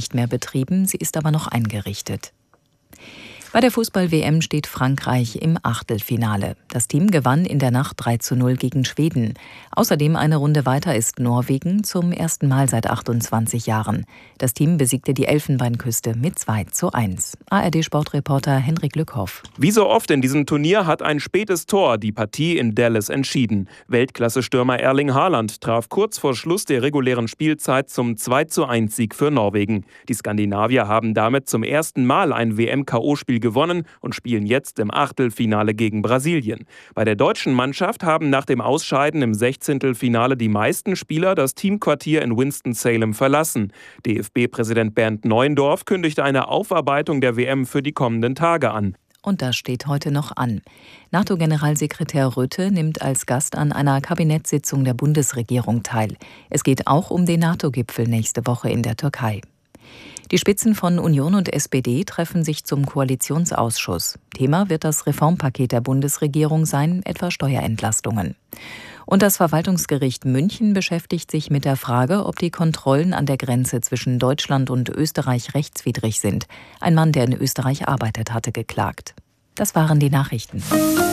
nicht mehr betrieben, sie ist aber noch eingerichtet. Bei der Fußball-WM steht Frankreich im Achtelfinale. Das Team gewann in der Nacht 3:0 gegen Schweden. Außerdem eine Runde weiter ist Norwegen zum ersten Mal seit 28 Jahren. Das Team besiegte die Elfenbeinküste mit 2:1. ARD-Sportreporter Henrik Lückhoff. Wie so oft in diesem Turnier hat ein spätes Tor die Partie in Dallas entschieden. Weltklasse-Stürmer Erling Haaland traf kurz vor Schluss der regulären Spielzeit zum 2:1-Sieg für Norwegen. Die Skandinavier haben damit zum ersten Mal ein WM-KO-Spiel gewonnen und spielen jetzt im Achtelfinale gegen Brasilien. Bei der deutschen Mannschaft haben nach dem Ausscheiden im Sechzehntelfinale die meisten Spieler das Teamquartier in Winston-Salem verlassen. DFB-Präsident Bernd Neuendorf kündigte eine Aufarbeitung der WM für die kommenden Tage an. Und das steht heute noch an. NATO-Generalsekretär Rutte nimmt als Gast an einer Kabinettssitzung der Bundesregierung teil. Es geht auch um den NATO-Gipfel nächste Woche in der Türkei. Die Spitzen von Union und SPD treffen sich zum Koalitionsausschuss. Thema wird das Reformpaket der Bundesregierung sein, etwa Steuerentlastungen. Und das Verwaltungsgericht München beschäftigt sich mit der Frage, ob die Kontrollen an der Grenze zwischen Deutschland und Österreich rechtswidrig sind. Ein Mann, der in Österreich arbeitet, hatte geklagt. Das waren die Nachrichten.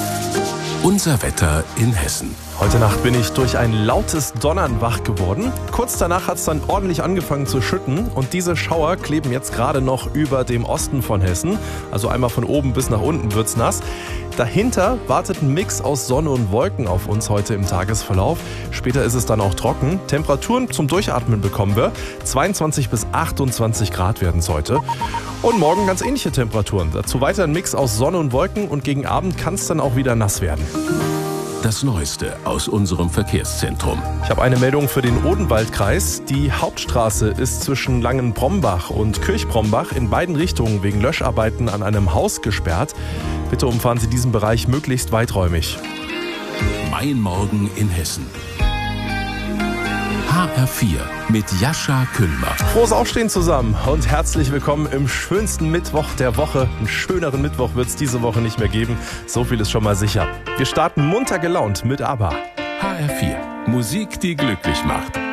Unser Wetter in Hessen. Heute Nacht bin ich durch ein lautes Donnern wach geworden. Kurz danach hat es dann ordentlich angefangen zu schütten und diese Schauer kleben jetzt gerade noch über dem Osten von Hessen. Also einmal von oben bis nach unten wird's nass. Dahinter wartet ein Mix aus Sonne und Wolken auf uns heute im Tagesverlauf. Später ist es dann auch trocken. Temperaturen zum Durchatmen bekommen wir. 22 bis 28 Grad werden es heute. Und morgen ganz ähnliche Temperaturen. Dazu weiter ein Mix aus Sonne und Wolken und gegen Abend kann es dann auch wieder nass werden. Das Neueste aus unserem Verkehrszentrum. Ich habe eine Meldung für den Odenwaldkreis. Die Hauptstraße ist zwischen Langenbrombach und Kirchbrombach in beiden Richtungen wegen Löscharbeiten an einem Haus gesperrt. Bitte umfahren Sie diesen Bereich möglichst weiträumig. Mein Morgen in Hessen. HR4 mit Jascha Kühlmer. Frohes Aufstehen zusammen und herzlich willkommen im schönsten Mittwoch der Woche. Einen schöneren Mittwoch wird es diese Woche nicht mehr geben. So viel ist schon mal sicher. Wir starten munter gelaunt mit ABBA. HR4. Musik, die glücklich macht.